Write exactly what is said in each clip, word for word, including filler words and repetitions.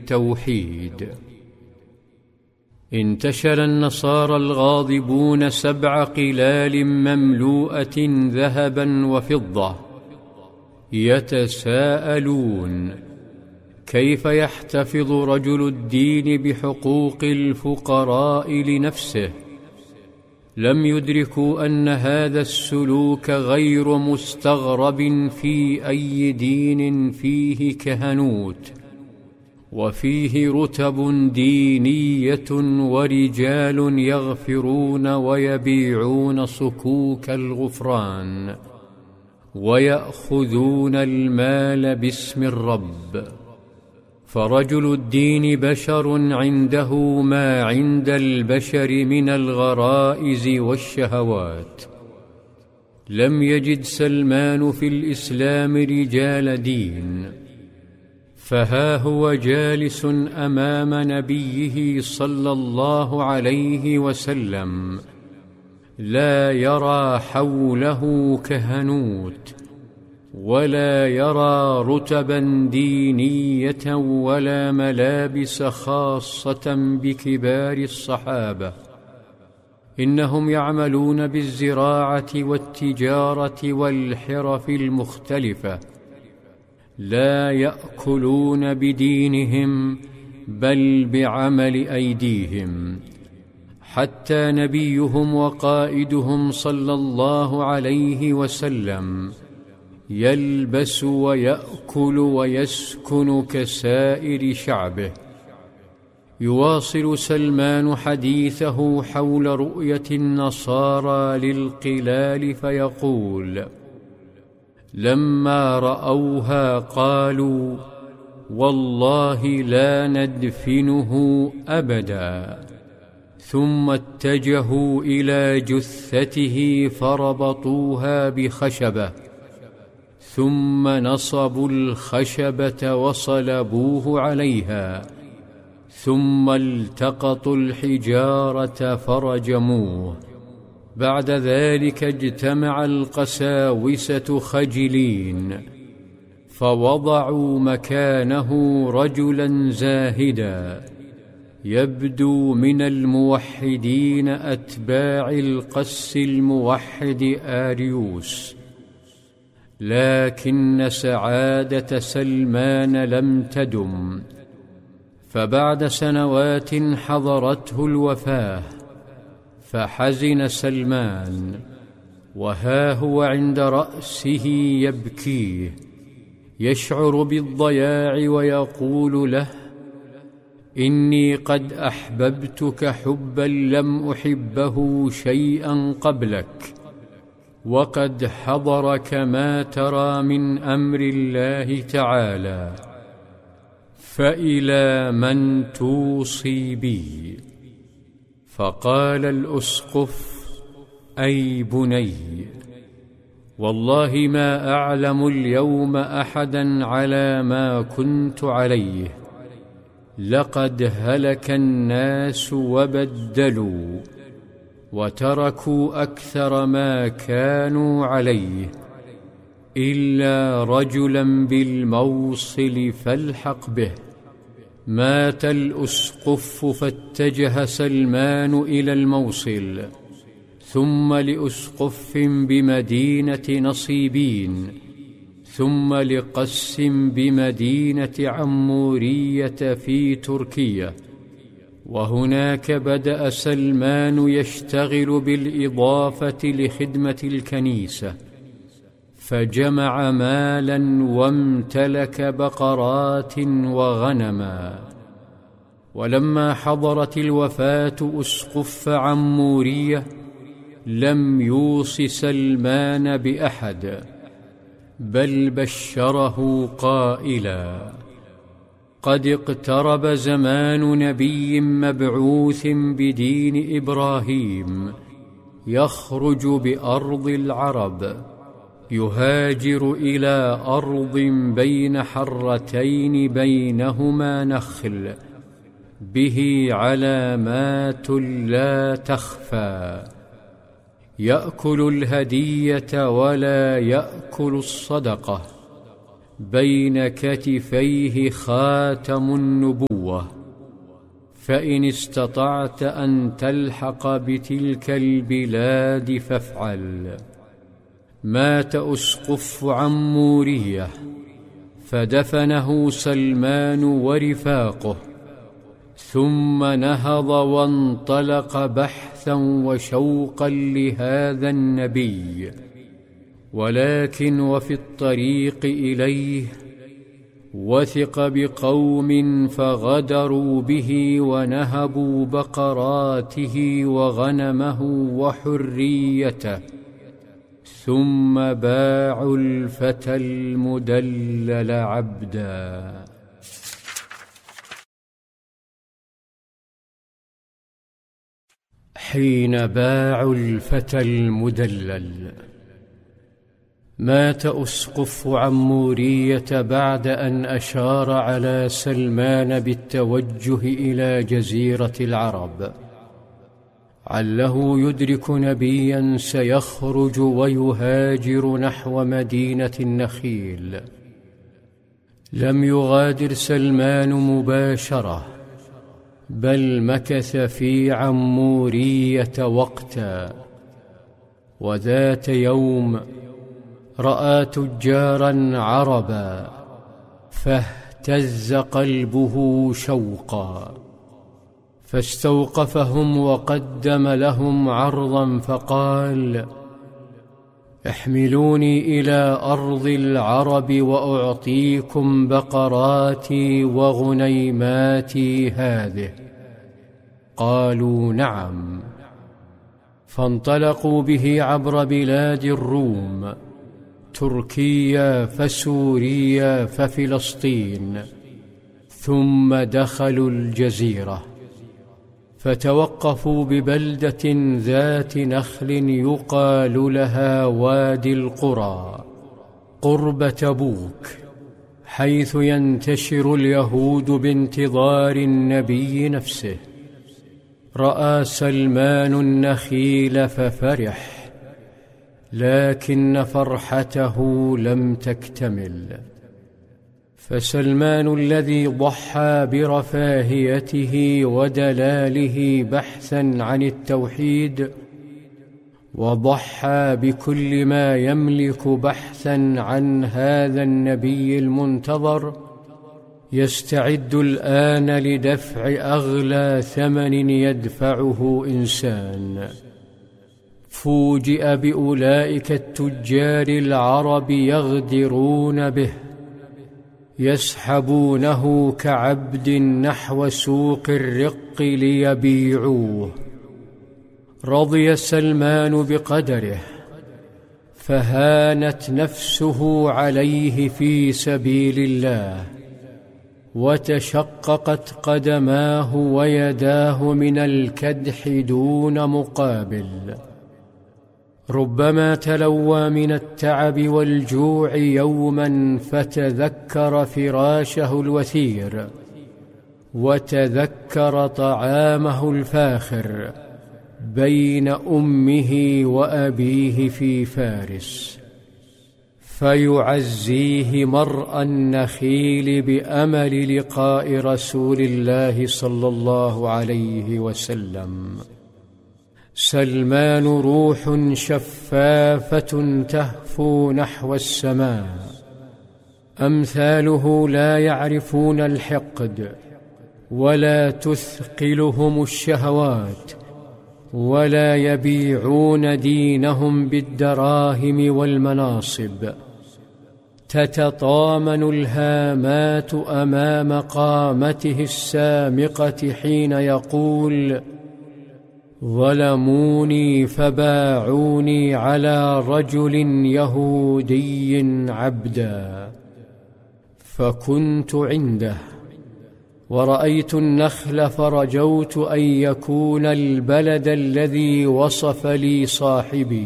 التوحيد. انتشل النصارى الغاضبون سبع قلال مملوءة ذهبا وفضة يتساءلون: كيف يحتفظ رجل الدين بحقوق الفقراء لنفسه؟ لم يدركوا أن هذا السلوك غير مستغرب في أي دين فيه كهنوت وفيه رتب دينية ورجال يغفرون ويبيعون صكوك الغفران ويأخذون المال باسم الرب. فرجل الدين بشر عنده ما عند البشر من الغرائز والشهوات. لم يجد سلمان في الإسلام رجال دين، فها هو جالس أمام نبيه صلى الله عليه وسلم لا يرى حوله كهنوت ولا يرى رتبا دينية ولا ملابس خاصة بكبار الصحابة. إنهم يعملون بالزراعة والتجارة والحرف المختلفة، لا يأكلون بدينهم بل بعمل أيديهم. حتى نبيهم وقائدهم صلى الله عليه وسلم يلبس ويأكل ويسكن كسائر شعبه. يواصل سلمان حديثه حول رؤية النصارى للقلال فيقول: لما رأوها قالوا: والله لا ندفنه أبدا. ثم اتجهوا إلى جثته فربطوها بخشبة، ثم نصبوا الخشبة وصلبوه عليها، ثم التقطوا الحجارة فرجموه. بعد ذلك اجتمع القساوسة خجلين، فوضعوا مكانه رجلا زاهدا يبدو من الموحدين أتباع القس الموحد آريوس. لكن سعادة سلمان لم تدم، فبعد سنوات حضرته الوفاة، فحزن سلمان، وها هو عند رأسه يبكيه، يشعر بالضياع ويقول له: إني قد أحببتك حبا لم أحبه شيئا قبلك، وقد حضرك ما ترى من أمر الله تعالى، فإلى من توصي بي؟ فقال الأسقف: أي بني، والله ما أعلم اليوم أحدا على ما كنت عليه، لقد هلك الناس وبدلوا وتركوا أكثر ما كانوا عليه، إلا رجلا بالموصل فالحق به. مات الأسقف فاتجه سلمان إلى الموصل، ثم لأسقف بمدينة نصيبين، ثم لقس بمدينة عمورية في تركيا. وهناك بدأ سلمان يشتغل بالإضافة لخدمة الكنيسة، فجمع مالا وامتلك بقرات وغنما. ولما حضرت الوفاة أسقف عمورية لم يوص سلمان بأحد، بل بشره قائلا: قد اقترب زمان نبي مبعوث بدين إبراهيم يخرج بأرض العرب، يهاجر إلى أرض بين حرتين بينهما نخل، به علامات لا تخفى، يأكل الهدية ولا يأكل الصدقة، بين كتفيه خاتم النبوة، فإن استطعت أن تلحق بتلك البلاد فافعل. مات أسقف عمورية فدفنه سلمان ورفاقه، ثم نهض وانطلق بحثا وشوقا لهذا النبي، ولكن وفي الطريق إليه وثق بقوم فغدروا به ونهبوا بقراته وغنمه وحريته، ثم باعوا الفتى المدلل عبدا. حين باعوا الفتى المدلل، مات أسقف عمورية بعد أن أشار على سلمان بالتوجه إلى جزيرة العرب، عله يدرك نبيا سيخرج ويهاجر نحو مدينة النخيل. لم يغادر سلمان مباشرة، بل مكث في عمورية وقتا. وذات يوم رأى تجارا عربا فاهتز قلبه شوقا، فاستوقفهم وقدم لهم عرضا فقال: احملوني إلى أرض العرب وأعطيكم بقراتي وغنيماتي هذه. قالوا: نعم. فانطلقوا به عبر بلاد الروم، تركيا فسوريا ففلسطين، ثم دخلوا الجزيرة، فتوقفوا ببلدة ذات نخل يقال لها وادي القرى قرب تبوك، حيث ينتشر اليهود بانتظار النبي نفسه. رأى سلمان النخيل ففرح، لكن فرحته لم تكتمل. فسلمان الذي ضحى برفاهيته ودلاله بحثا عن التوحيد، وضحى بكل ما يملك بحثا عن هذا النبي المنتظر، يستعد الآن لدفع أغلى ثمن يدفعه إنسان. فوجئ بأولئك التجار العرب يغدرون به، يسحبونه كعبد نحو سوق الرق ليبيعوه. رضي سلمان بقدره، فهانت نفسه عليه في سبيل الله، وتشققت قدماه ويداه من الكدح دون مقابل. ربما تلوى من التعب والجوع يوما فتذكر فراشه الوثير، وتذكر طعامه الفاخر بين أمه وأبيه في فارس، فيعزيه مرء النخيل بأمل لقاء رسول الله صلى الله عليه وسلم. سلمان روح شفافة تهفو نحو السماء، أمثاله لا يعرفون الحقد، ولا تثقلهم الشهوات، ولا يبيعون دينهم بالدراهم والمناصب. تتطامن الهامات أمام قامته السامقة حين يقول: ظلموني فباعوني على رجل يهودي عبدا. فكنت عنده ورأيت النخل، فرجوت أن يكون البلد الذي وصف لي صاحبي.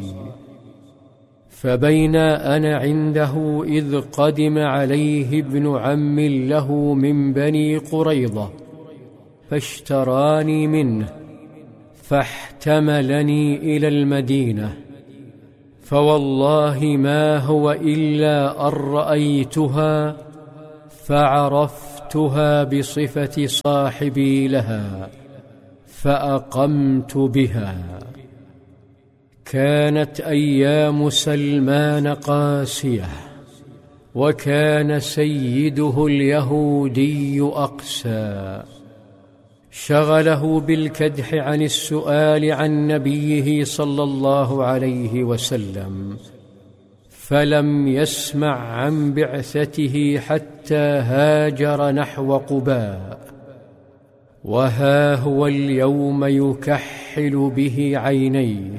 فبين أنا عنده إذ قدم عليه ابن عم له من بني قريظة، فاشتراني منه، فاحتملني إلى المدينة، فوالله ما هو إلا أن رأيتها فعرفتها بصفة صاحبي لها فأقمت بها. كانت أيام سلمان قاسية، وكان سيده اليهودي أقسى، شغله بالكدح عن السؤال عن نبيه صلى الله عليه وسلم، فلم يسمع عن بعثته حتى هاجر نحو قباء. وها هو اليوم يكحل به عينيه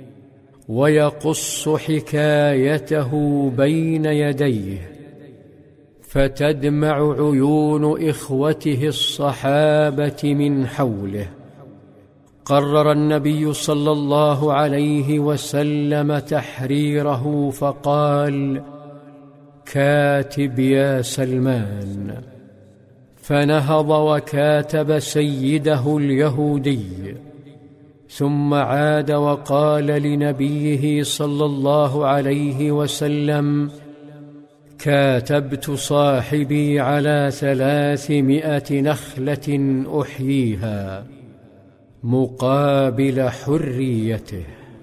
ويقص حكايته بين يديه، فتدمع عيون إخوته الصحابة من حوله. قرر النبي صلى الله عليه وسلم تحريره فقال: كاتب يا سلمان. فنهض وكاتب سيده اليهودي، ثم عاد وقال لنبيه صلى الله عليه وسلم: كاتبت صاحبي على ثلاثمائة نخلة أحييها مقابل حريته.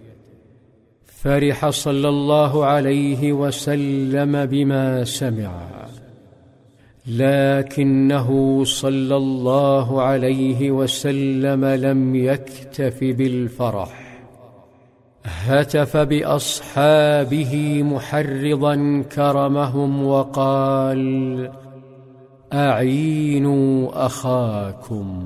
فرح صلى الله عليه وسلم بما سمع، لكنه صلى الله عليه وسلم لم يكتف بالفرح، هتف بأصحابه محرضا كرمهم وقال: أعينوا أخاكم.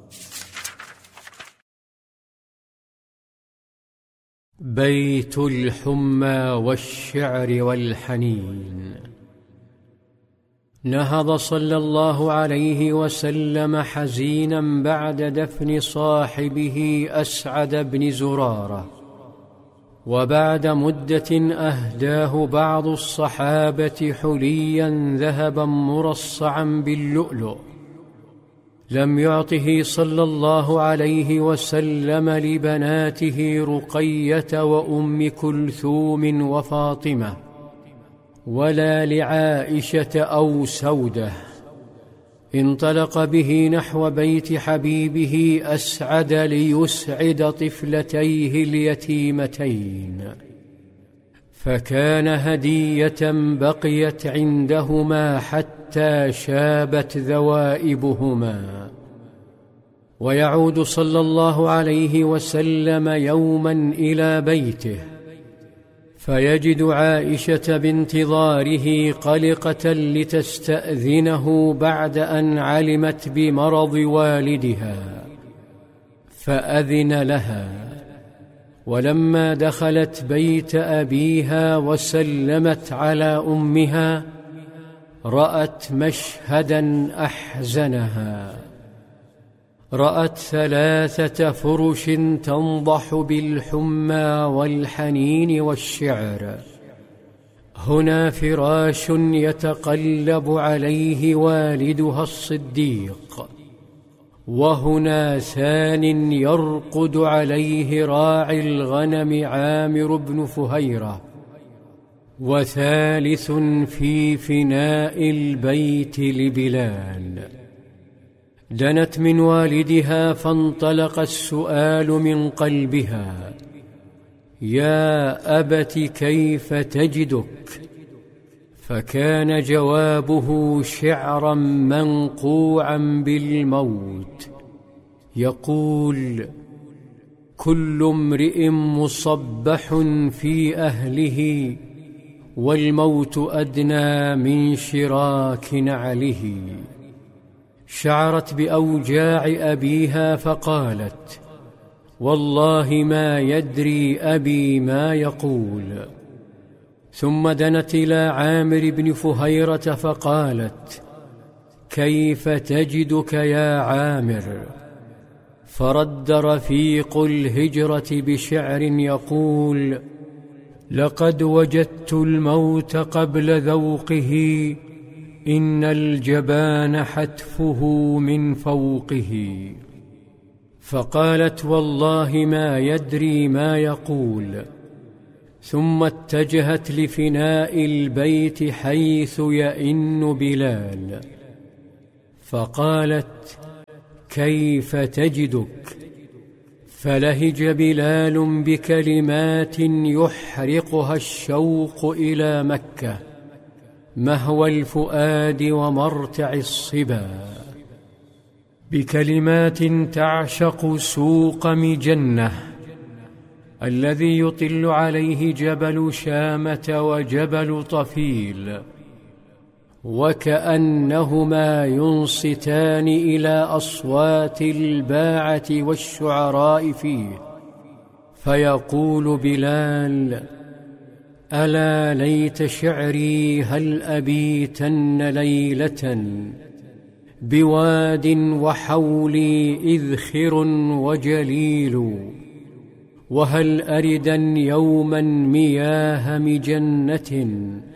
بيت الحمى والشعر والحنين. نهض صلى الله عليه وسلم حزينا بعد دفن صاحبه أسعد بن زرارة، وبعد مدة أهداه بعض الصحابة حليا ذهبا مرصعا باللؤلؤ، لم يعطه صلى الله عليه وسلم لبناته رقية وأم كلثوم وفاطمة، ولا لعائشة أو سودة. انطلق به نحو بيت حبيبه أسعد ليسعد طفلتيه اليتيمتين، فكان هدية بقيت عندهما حتى شابت ذوائبهما. ويعود صلى الله عليه وسلم يوما إلى بيته، فيجد عائشة بانتظاره قلقة لتستأذنه بعد أن علمت بمرض والدها، فأذن لها. ولما دخلت بيت أبيها وسلمت على أمها، رأت مشهدا أحزنها. رأت ثلاثة فرش تنضح بالحمى والحنين والشعر. هنا فراش يتقلب عليه والدها الصديق، وهنا ثان يرقد عليه راعي الغنم عامر بن فهيرة، وثالث في فناء البيت لبلال. دنت من والدها فانطلق السؤال من قلبها: يا أبت كيف تجدك؟ فكان جوابه شعرا منقوعا بالموت، يقول: كل امرئ مصبح في أهله، والموت أدنى من شراك نعله. شعرت بأوجاع أبيها فقالت: والله ما يدري أبي ما يقول. ثم دنت إلى عامر بن فهيرة فقالت: كيف تجدك يا عامر؟ فرد رفيق الهجرة بشعر يقول: لقد وجدت الموت قبل ذوقه، إن الجبان حتفه من فوقه. فقالت: والله ما يدري ما يقول. ثم اتجهت لفناء البيت حيث يئن بلال، فقالت: كيف تجدك؟ فلهج بلال بكلمات يحرقها الشوق إلى مكة، مهوى الفؤاد ومرتع الصبا، بكلمات تعشق سوق مجنة الذي يطل عليه جبل شامة وجبل طفيل، وكأنهما ينصتان إلى أصوات الباعة والشعراء فيه. فيقول بلال: ألا ليت شعري هل أبيتن ليلة بواد وحولي إذخر وجليل، وهل أردا يوما مياه مجنة